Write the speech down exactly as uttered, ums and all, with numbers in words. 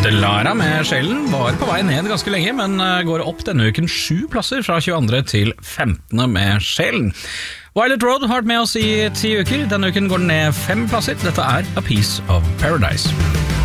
hørte Lara med Sjelen, var på vei ned ganske lenge, men går opp denne uken sju plasser fra tjueandre til femtende med Sjelen. Violet Road har vært med oss i ti uker, denne uken går den ned fem plasser. Dette er A Piece of Paradise.